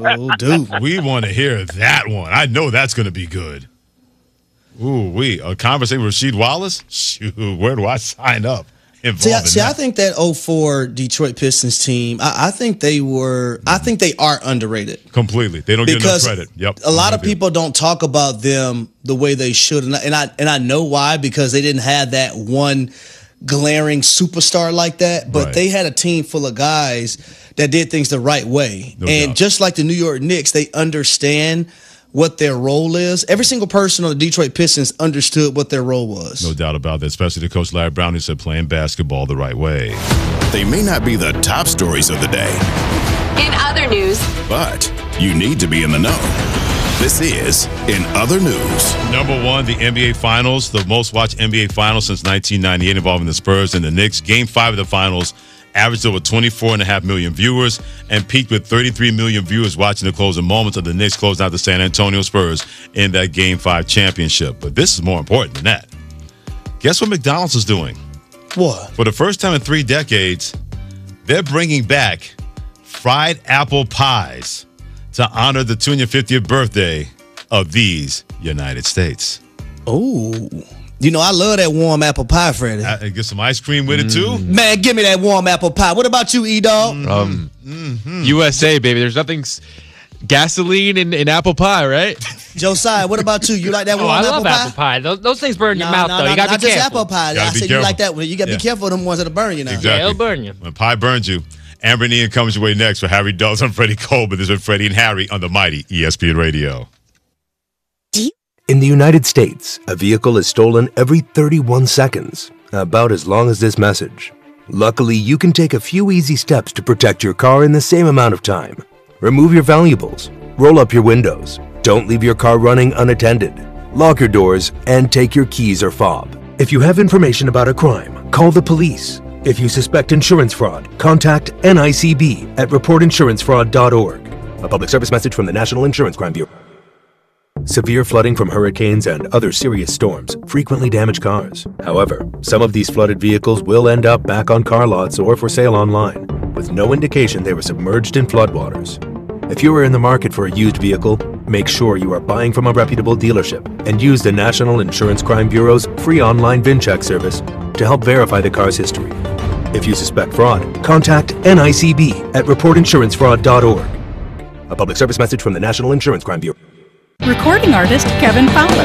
Oh, dude. We want to hear that one. I know that's going to be good. Ooh, a conversation with Rasheed Wallace? Shoot, where do I sign up? See, I think that 04 Detroit Pistons team, I think they are underrated. Completely. They don't get enough credit. Yep. A lot of people don't talk about them the way they should. And I know why, because they didn't have that one glaring superstar like that. But they had a team full of guys that did things the right way. No doubt. Just like the New York Knicks, they understand what their role is. Every single person on the Detroit Pistons understood what their role was. No doubt about that, especially the coach Larry Brown, who said playing basketball the right way. They may not be the top stories of the day. In other news. But you need to be in the know. This is In Other News. Number one, the NBA Finals, the most watched NBA Finals since 1998 involving the Spurs and the Knicks. Game 5 of the Finals averaged over 24.5 million viewers and peaked with 33 million viewers watching the closing moments of the Knicks closing out the San Antonio Spurs in that Game 5 championship. But this is more important than that. Guess what McDonald's is doing? What? For the first time in 3 decades, they're bringing back fried apple pies to honor the 250th birthday of these United States. Oh. You know, I love that warm apple pie, Freddie. Get some ice cream with it, too? Man, give me that warm apple pie. What about you, E-Dog? USA, baby. There's nothing gasoline in apple pie, right? Josiah, what about you? You like that warm apple pie? I love apple pie. Those things burn your mouth, though. You got to be careful. Not just apple pie. I said you like that one. You got to be careful of them ones that'll burn you now. Exactly. Yeah, it'll burn you. When pie burns you. Amber and Ian comes your way next for Harry Dulles and Freddie Colbert. This is Freddie and Harry on the mighty ESPN Radio. In the United States, a vehicle is stolen every 31 seconds, about as long as this message. Luckily, you can take a few easy steps to protect your car in the same amount of time. Remove your valuables, roll up your windows, don't leave your car running unattended, lock your doors, and take your keys or fob. If you have information about a crime, call the police. If you suspect insurance fraud, contact NICB at reportinsurancefraud.org. A public service message from the National Insurance Crime Bureau. Severe flooding from hurricanes and other serious storms frequently damage cars. However, some of these flooded vehicles will end up back on car lots or for sale online, with no indication they were submerged in floodwaters. If you are in the market for a used vehicle, make sure you are buying from a reputable dealership and use the National Insurance Crime Bureau's free online VIN check service to help verify the car's history. If you suspect fraud, contact NICB at reportinsurancefraud.org. A public service message from the National Insurance Crime Bureau. Recording artist Kevin Fowler.